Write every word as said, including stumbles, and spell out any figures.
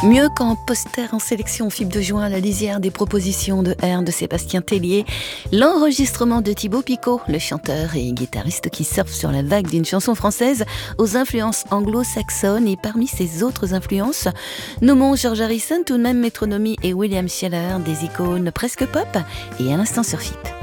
Mieux qu'en poster en sélection fibre de juin à la lisière des propositions de R de Sébastien Tellier, l'enregistrement de Thibaut Picot, le chanteur et guitariste qui surfe sur la vague d'une chanson française aux influences anglo-saxonnes, et parmi ses autres influences, nommons George Harrison, tout de même Métronomie et William Sheller, des icônes presque pop et à l'instant sur Fit.